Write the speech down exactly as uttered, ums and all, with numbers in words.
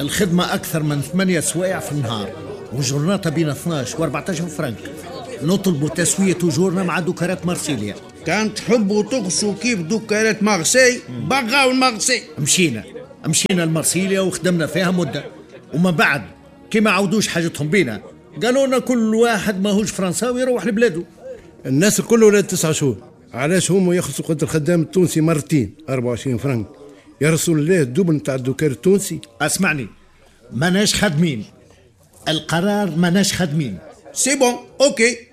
الخدمة أكثر من ثمانية سوايع في النهار، وجورناتا بين اثناش و أربعتاش فرنك. نطلبوا تسوية أجورنا مع دكارات مارسيليا. كان تحبوا تغشوا كيف دكارات مارسي بغاو المارسي. مشينا مشينا المارسيليا وخدمنا فيها مدة، وما بعد كي ما عودوش حاجتهم بينا قالوا لنا كل واحد ماهوش فرنساوي يروح لبلاده. الناس الكل ولاد تسعة شهور، علاش هما يخلصوا قدر الخدام التونسي مرتين أربعة وعشرين فرنك؟ يا رسول الله الدوبل نتاع الدكار التونسي. اسمعني، ماناش خادمين، القرار ماناش خادمين. سي بون اوكي.